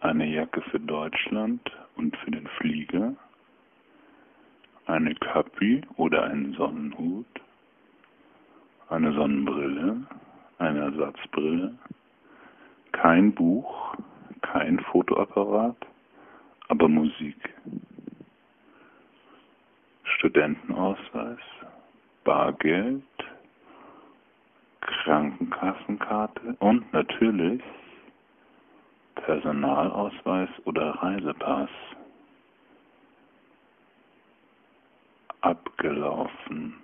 eine Jacke für Deutschland und für den Flieger, eine Kappe oder einen Sonnenhut, eine Sonnenbrille, eine Ersatzbrille, kein Buch, kein Fotoapparat, aber Musik, Studentenausweis, Bargeld, Krankenkassenkarte und natürlich Personalausweis oder Reisepass. Abgelaufen.